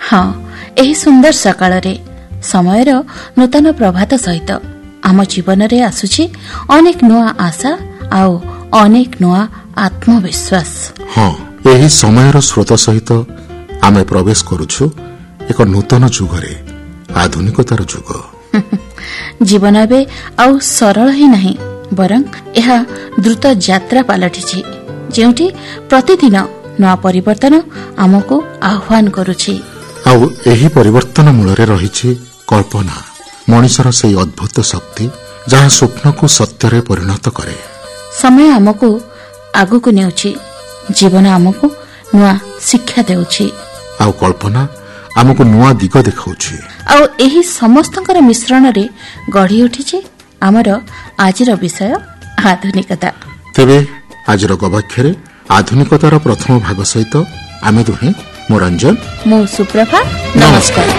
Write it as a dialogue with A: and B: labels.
A: ହଁ, ଏହି ସୁନ୍ଦର ସକାଳରେ ସମୟର ନୂତନ ପ୍ରଭାତ ସହିତ ଆମ ଜୀବନରେ ଆସୁଛି ଅନେକ ନୂଆ ଆଶା ଆଉ ଅନେକ ନୂଆ ଆତ୍ମବିଶ୍ୱାସ।
B: ହଁ, ଏହି ସମୟର ସ୍ରୋତ ସହିତ ଆମେ ପ୍ରବେଶ କରୁଛୁ ଏକ ନୂତନ ଯୁଗରେ, ଆଧୁନିକତାର ଯୁଗ।
A: ଜୀବନ ଏବେ ଆଉ ସରଳ ହିଁ ନାହିଁ, ବରଂ ଏହା ଦ୍ରୁତ ଯାତ୍ରା ପାଲଟିଛି, ଯେଉଁଠି ପ୍ରତିଦିନ ନୂଆ ପରିବର୍ତ୍ତନ ଆମକୁ ଆହ୍ୱାନ କରୁଛି।
B: ଆଉ ଏହି ପରିବର୍ତ୍ତନ ମୂଳରେ ରହିଛି କଳ୍ପନା, ମଣିଷର ସେହି ଅଦ୍ଭୁତ ଶକ୍ତି ଯାହା ସ୍ୱପ୍ନକୁ ସତ୍ୟରେ ପରିଣତ କରେ।
A: ସମୟ ଆମକୁ ଆଗକୁ ନେଉଛି, ଜୀବନ ଆମକୁ ନୂଆ ଶିକ୍ଷା ଦେଉଛି,
B: ଆଉ କଳ୍ପନା ଆମକୁ ନୂଆ ଦିଗ ଦେଖାଉଛି।
A: ଆଉ ଏହି ସମସ୍ତଙ୍କର ମିଶ୍ରଣରେ ଗଢ଼ି ଉଠିଛି ଆମର ଆଜିର ବିଷୟ ଆଧୁନିକତା।
B: ତେବେ ଆଜିର ଗବାକ୍ଷରେ ଆଧୁନିକତାର ପ୍ରଥମ ଭାଗ ସହିତ ଆମେ ଦୁହେଁ, ମୁଁ ରଞ୍ଜନ,
A: ମୁଁ ସୁପ୍ରଭା, ନମସ୍କାର।